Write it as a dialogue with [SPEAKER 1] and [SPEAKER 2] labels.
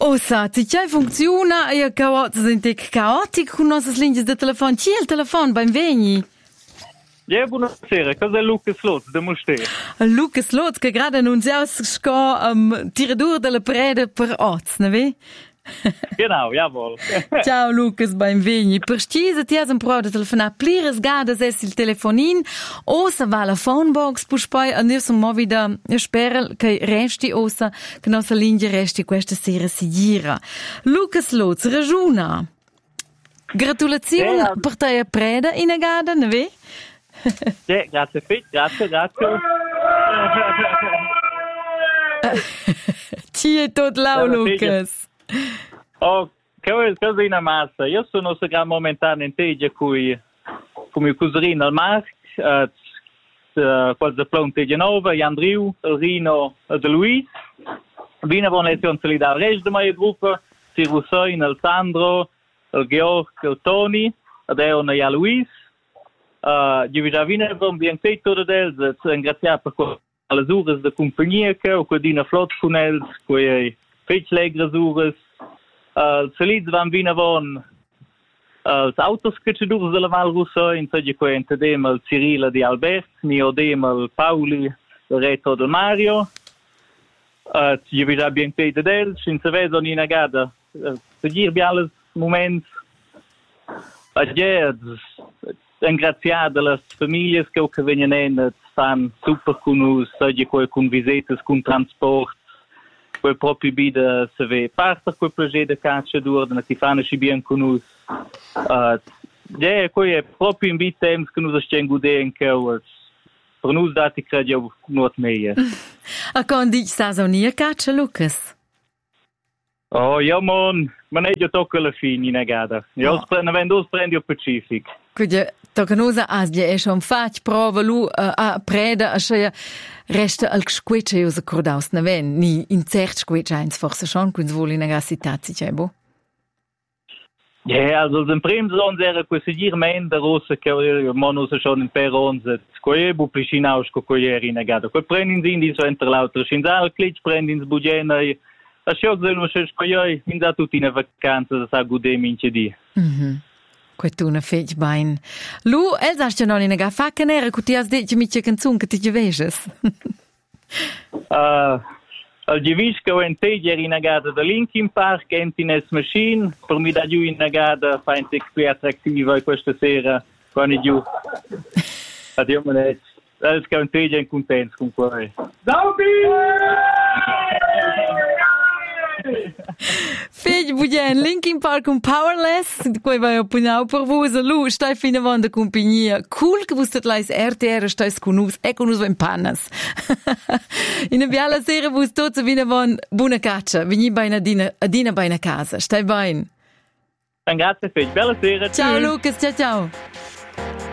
[SPEAKER 1] Ossa, ti c'è funziona e caotic con nostre linee di telefono. Chi è il telefono? Benveni.
[SPEAKER 2] Buonasera, cosa è Lucas Lotz da Mostere?
[SPEAKER 1] Lucas Lotz, che gerade annunziava tirador della preda per Oz, ne vedi?
[SPEAKER 2] Genau, jawohl.
[SPEAKER 1] Ciao Lucas, benveni. Per stisa ti has un pro de telefonar plires gadas es il telefonin ossa va la phonebox pus poi andius un movida spera che resti ossa che nostra linea resti questa sera sicura. Lucas Lotz, ragiona. Gratulazioni per te a preda in a gada, ne vedi?
[SPEAKER 2] Grazie Fit, grazie.
[SPEAKER 1] Ci è tot là, Lucas.
[SPEAKER 2] Oh, cosa in massa? Io sono momentaneo in teggia come cuserino al Marc, qualche plon teggia nova, Andriu, Rino de Luis. Vina von lezione solidale Reg de mai gruppa, Sirusoin, il Sandro, il Georg, il Toni, adesso a Luis. Io vi già vina von bien te tutto del, ringraziare per alle ore de compagnia che o codina flot con els, quei fetchlegre ures. Salids van vina von els autos che ci durs della Val Russo, in sogge quente dem il Cirilla di Albert, mio dem il Pauli, il Reto del Mario. Io vi già bien te del, in se vedo in agada, seguir bi alles moments. Ringraziare le famiglie che vengono fan super con noi, sogge con visites, con trasport. Quel proprio bida se ve parte quel progetto di cacciador da ti fanno ci bien con noi. Quel è proprio in vita che noi stiamo godendo che per noi dati credo not meglio.
[SPEAKER 1] A quando stai a nia caccia, Lucas?
[SPEAKER 2] Oh, io non è già tocca alla fine in agada. Io prendo il Pacific.
[SPEAKER 1] Quindi tocca noi a è schon fatto prova lui a preda a che resta al squetche io ricordaus ne ven ni in cert squetche eins forse schon quindi vuol in agassitazzi c'è bo.
[SPEAKER 2] Ja, also in prima zone era questo girmento rosso che mono se schon in per onze. Quei bu piscina aus cogliere in agada. Quei prendi in di so entre l'altro scindal clic prendi in sbugena a shock del no se scoglioi in da tutti in vacanza sa gude mince di.
[SPEAKER 1] Questo una fece bene. Lu, sagst ja noch in einer Fackenere, che ti has detto mi c'è canzone che ti geveses.
[SPEAKER 2] Al gevis che ho in teggia in agada da Linkin Park, Emptiness Machine, per mi da giù in agada fa in text più attrattiva questa sera, quando giù. Addio me ne, che ho in teggia in contenza con quello.
[SPEAKER 1] Fede bugen Linkin Park un Powerless, quei vai opinau per vos lu stai fine von der compagnia. Cool che vustet lais RTR stai con us e con us in pannas. In a biala sera vus tot vine von buona caccia, vini bei adina bei na casa. Stai bene.
[SPEAKER 2] Grazie Fede, bella sera.
[SPEAKER 1] Ciao Lucas, ciao.